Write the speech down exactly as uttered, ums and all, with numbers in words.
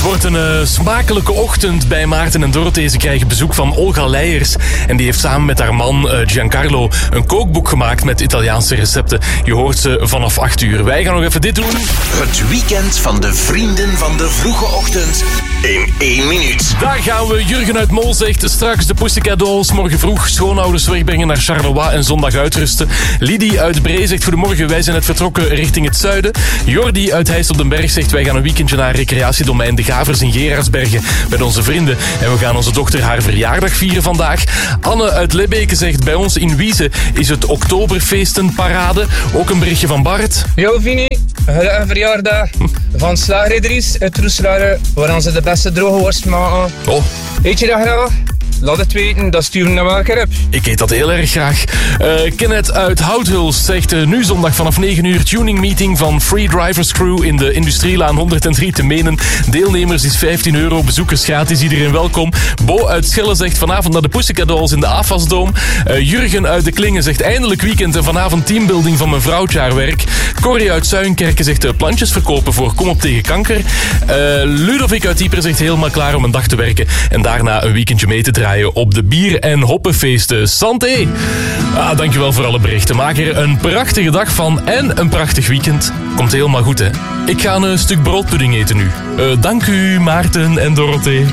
wordt een uh, smakelijke ochtend bij Maarten en Dorothee. Ze krijgen bezoek van Olga Leijers. En die heeft samen met haar man uh, Giancarlo een kookboek gemaakt met Italiaanse recepten. Je hoort ze vanaf acht uur. Wij gaan nog even dit doen. Het weekend van de vrienden van de vroege ochtend in één minuut. Daar gaan we. Jurgen uit Mol zegt straks de Pussycat Dolls. Morgen vroeg schoonouders wegbrengen naar Charleroi en zondag uitrusten. Lidie uit Bree zegt goedemorgen. Wij zijn net vertrokken richting het zuiden. Jordi uit Heist op den Berg zegt wij gaan een weekendje naar recreatiedomein De Gavers in Gerardsbergen met onze vrienden. En we gaan onze dochter haar verjaardag vieren vandaag. Anne uit Lebbeke zegt bij ons in Wieze is het Oktoberfeestenparade. Ook een berichtje van Bart. Yo Vini, een verjaardag van Slaagridderies uit Roeselare, waar ze de beste droge worst maken. Oh. Eet je dat graag? Laat het weten, dat sturen we wel een keer op. Ik eet dat heel erg graag. Uh, Kenneth uit Houthuls zegt uh, nu zondag vanaf negen uur tuning meeting van Free Drivers Crew in de Industrielaan honderddrie te Menen. Deelnemers is vijftien euro, bezoekers gratis, iedereen welkom. Bo uit Schelle zegt vanavond naar de Pussycat Dolls in de A F A S-doom. Uh, Jurgen uit de Klingen zegt eindelijk weekend en vanavond teambuilding van mijn vrouwtje haar werk. Corrie uit Zuinkerken zegt uh, plantjes verkopen voor Kom op tegen kanker. Uh, Ludovic uit Dieper zegt helemaal klaar om een dag te werken en daarna een weekendje mee te draaien op de bier- en hoppenfeesten. Santé! Ah, dankjewel voor alle berichten. Maak er een prachtige dag van en een prachtig weekend. Komt helemaal goed, hè? Ik ga een stuk broodpudding eten nu. Uh, dank u, Maarten en Dorothee.